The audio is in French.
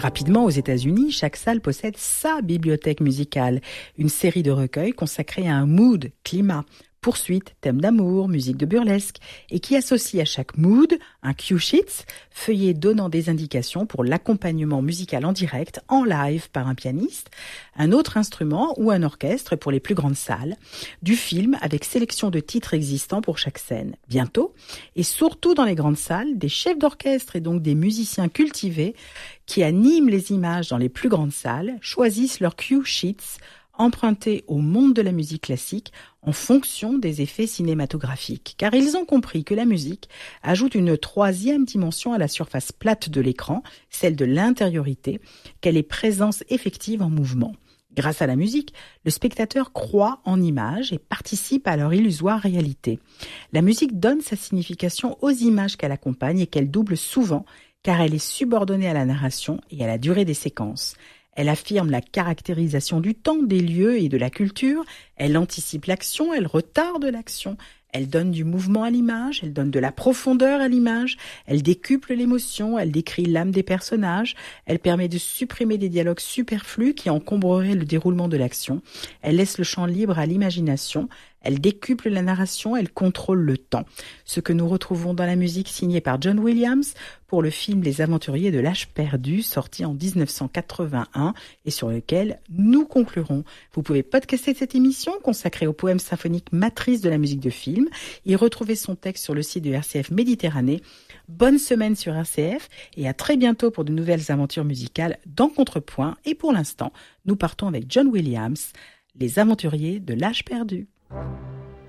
Rapidement, aux États-Unis, chaque salle possède sa bibliothèque musicale, une série de recueils consacrés à un mood, climat, poursuite, thème d'amour, musique de burlesque, et qui associe à chaque mood un cue sheet, feuillet donnant des indications pour l'accompagnement musical en direct, en live par un pianiste, un autre instrument ou un orchestre pour les plus grandes salles, du film avec sélection de titres existants pour chaque scène. Bientôt, et surtout dans les grandes salles, des chefs d'orchestre et donc des musiciens cultivés qui animent les images dans les plus grandes salles choisissent leurs cue sheets empruntés au monde de la musique classique en fonction des effets cinématographiques, car ils ont compris que la musique ajoute une troisième dimension à la surface plate de l'écran, celle de l'intériorité, qu'elle est présence effective en mouvement. Grâce à la musique, le spectateur croit en images et participe à leur illusoire réalité. La musique donne sa signification aux images qu'elle accompagne et qu'elle double souvent, car elle est subordonnée à la narration et à la durée des séquences. Elle affirme la caractérisation du temps, des lieux et de la culture. Elle anticipe l'action, elle retarde l'action. Elle donne du mouvement à l'image, elle donne de la profondeur à l'image, elle décuple l'émotion, elle décrit l'âme des personnages, elle permet de supprimer des dialogues superflus qui encombreraient le déroulement de l'action, elle laisse le champ libre à l'imagination, elle décuple la narration, elle contrôle le temps. Ce que nous retrouvons dans la musique signée par John Williams pour le film Les Aventuriers de l'Âge perdu, sorti en 1981 et sur lequel nous conclurons. Vous pouvez podcaster cette émission consacrée au poème symphonique matrice de la musique de film et retrouver son texte sur le site de RCF Méditerranée. Bonne semaine sur RCF et à très bientôt pour de nouvelles aventures musicales dans Contrepoint. Et pour l'instant, nous partons avec John Williams, Les Aventuriers de l'Âge perdu.